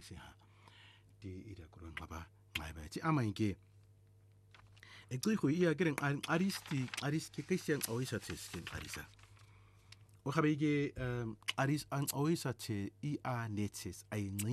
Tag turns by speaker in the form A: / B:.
A: se ha di ida kurang ngaba ngaiba ti amaike eciko iya keren ariski kesian oisa teskin arisa o habe ige aris an oisa te ia netes ai